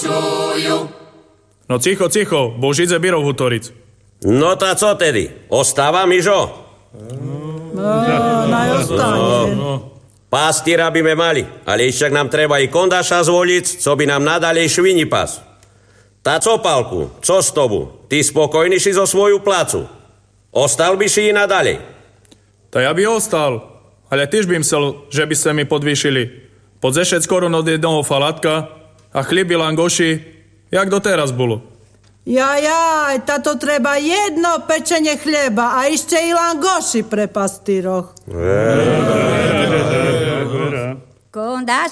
tancujú. No ticho, bo už ide byrov hutoric. No tá co tedy? Ostáva, Mižo? Najostane. Pastiera by me mali, ale ešte nám treba i kondaša zvoliť, co by nám nadalej švini pas. Tá co, Pálku, co s tobu? Ty spokojný si zo svoju placu? Ostal by si i nadalej? Ta ja by ostal, ale tyž by myslel, že by sa mi podvýšili. Pod 10 korun od jednoho falatka a chlieby langoši, jak doteraz bolo. Jaj, táto treba jedno pečenie chleba a ešte i langoši pre pastýroch. Kondáš